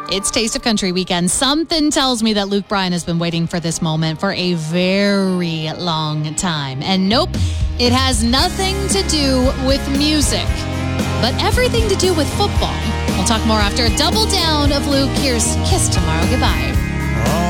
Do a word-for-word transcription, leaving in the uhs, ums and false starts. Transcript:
It's Taste of Country weekend. Something tells me that Luke Bryan has been waiting for this moment for a very long time. And nope, it has nothing to do with music, but everything to do with football. We'll talk more after a double down of Luke. Here's Kiss Tomorrow. Goodbye.